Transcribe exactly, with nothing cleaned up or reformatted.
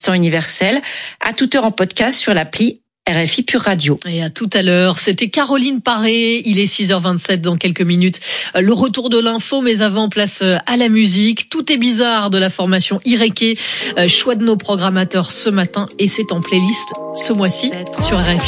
temps universel, à toute heure en podcast sur l'appli R F I Pure Radio. Et à tout à l'heure, c'était Caroline Paré, il est six heures vingt-sept dans quelques minutes. Le retour de l'info, mais avant, place à la musique. Tout est bizarre de la formation Ireke, choix de nos programmateurs ce matin et c'est en playlist ce mois-ci sur R F I.